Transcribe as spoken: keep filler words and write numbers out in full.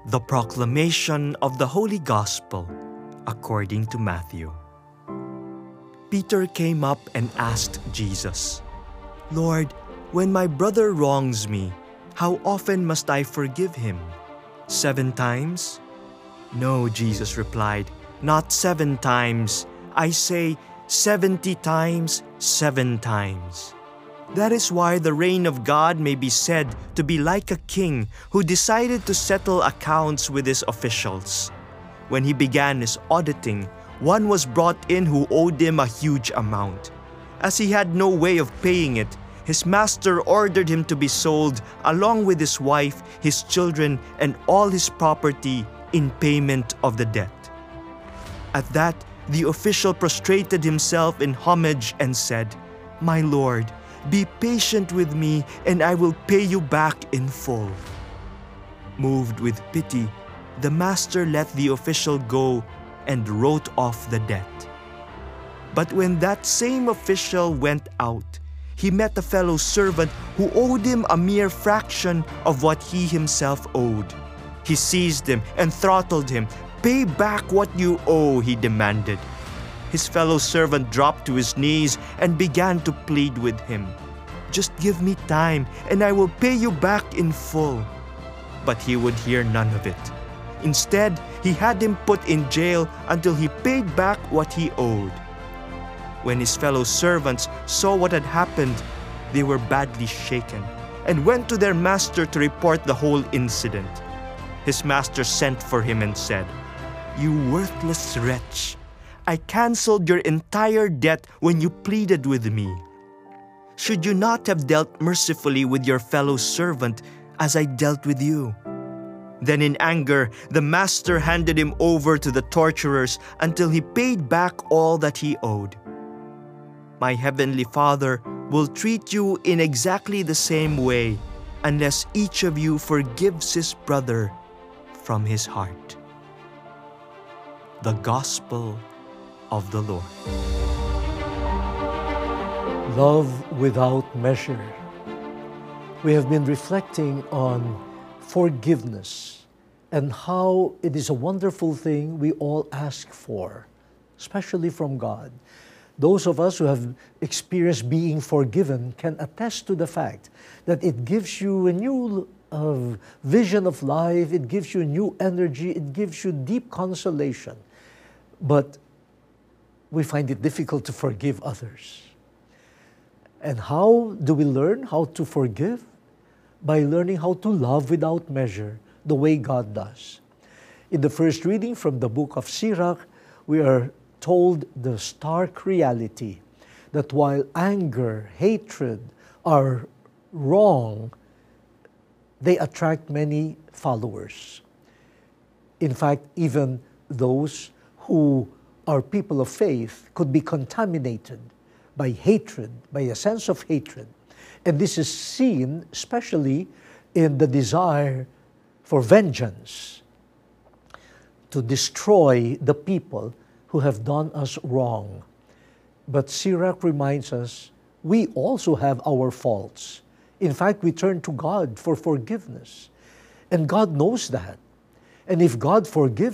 The proclamation of the Holy Gospel according to Matthew. Peter came up and asked Jesus, "Lord, when my brother wrongs me, how often must I forgive him? Seven times?" "No," Jesus replied, "not seven times. I say seventy times, seven times." That is why the reign of God may be said to be like a king who decided to settle accounts with his officials. When he began his auditing, one was brought in who owed him a huge amount. As he had no way of paying it, his master ordered him to be sold along with his wife, his children, and all his property in payment of the debt. At that, the official prostrated himself in homage and said, "My lord, be patient with me, and I will pay you back in full." Moved with pity, the master let the official go and wrote off the debt. But when that same official went out, he met a fellow servant who owed him a mere fraction of what he himself owed. He seized him and throttled him. "Pay back what you owe," he demanded. His fellow servant dropped to his knees and began to plead with him. "Just give me time, and I will pay you back in full." But he would hear none of it. Instead, he had him put in jail until he paid back what he owed. When his fellow servants saw what had happened, they were badly shaken and went to their master to report the whole incident. His master sent for him and said, "You worthless wretch! I canceled your entire debt when you pleaded with me. Should you not have dealt mercifully with your fellow servant as I dealt with you?" Then in anger, the master handed him over to the torturers until he paid back all that he owed. My heavenly Father will treat you in exactly the same way unless each of you forgives his brother from his heart. The Gospel of the Lord. Love without measure. We have been reflecting on forgiveness and how it is a wonderful thing we all ask for, especially from God. Those of us who have experienced being forgiven can attest to the fact that it gives you a new uh, vision of life, it gives you new energy, it gives you deep consolation. But we find it difficult to forgive others. And how do we learn how to forgive? By learning how to love without measure, the way God does. In the first reading from the book of Sirach, we are told the stark reality that while anger, hatred are wrong, they attract many followers. In fact, even those who are people of faith could be contaminated by hatred, by a sense of hatred. And this is seen especially in the desire for vengeance, to destroy the people who have done us wrong. But Sirach reminds us, we also have our faults. In fact, we turn to God for forgiveness. And God knows that. And if God forgives